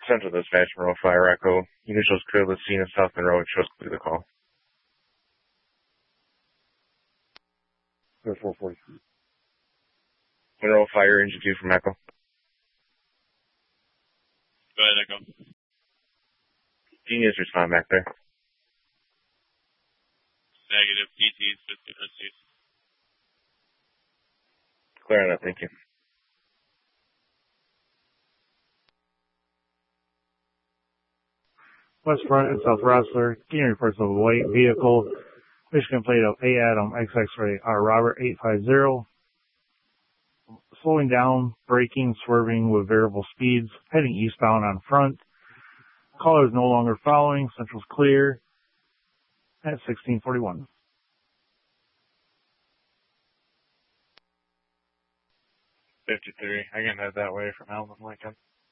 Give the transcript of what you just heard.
Central Dispatch, Monroe Fire Echo. Unit shows clear the scene of South Monroe. It shows clear the call. Clear 440. Monroe Fire, engine 2 from Echo. Go ahead, Echo. Units respond back there. Negative. PTs, 15 SCs. Clear on that, thank you. West Front and South Rossler, getting reports of a white vehicle, Michigan plate of A Adam XX-ray R Robert 850, slowing down, braking, swerving with variable speeds, heading eastbound on front. Caller is no longer following, Central's clear at 1641. I can head that way from Alvin Lincoln.